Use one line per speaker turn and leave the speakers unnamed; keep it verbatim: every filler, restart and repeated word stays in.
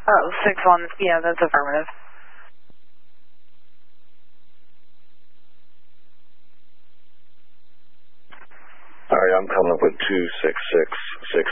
Oh, six one, yeah, that's affirmative.
All right, I'm coming up with two six six six